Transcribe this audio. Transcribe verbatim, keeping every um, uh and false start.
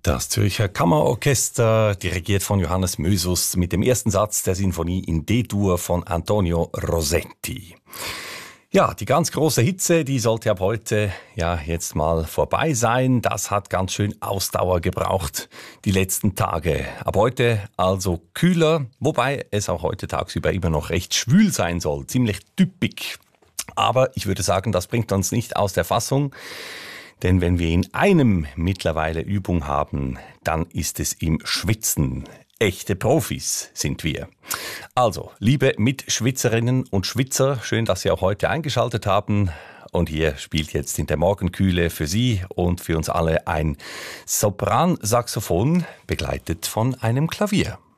Das Zürcher Kammerorchester, dirigiert von Johannes Mösus, mit dem ersten Satz der Sinfonie in D-Dur von Antonio Rosetti. Ja, die ganz große Hitze, die sollte ab heute ja jetzt mal vorbei sein. Das hat ganz schön Ausdauer gebraucht, die letzten Tage. Ab heute also kühler, wobei es auch heute tagsüber immer noch recht schwül sein soll, ziemlich typisch. Aber ich würde sagen, das bringt uns nicht aus der Fassung. Denn wenn wir in einem mittlerweile Übung haben, dann ist es im Schwitzen. Echte Profis sind wir. Also, liebe Mitschwitzerinnen und Schwitzer, schön, dass Sie auch heute eingeschaltet haben. Und hier spielt jetzt in der Morgenkühle für Sie und für uns alle ein Sopransaxophon, begleitet von einem Klavier.